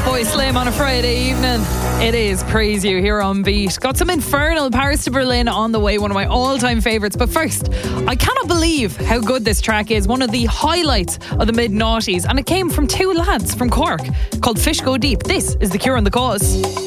Fatboy Slim on a Friday evening. It is Praise You here on Beat. Got some infernal Paris to Berlin on the way, one of my all-time favourites. But first, I cannot believe how good this track is. One of the highlights of the mid-noughties. And it came from two lads from Cork called Fish Go Deep. This is The Cure and The Cause.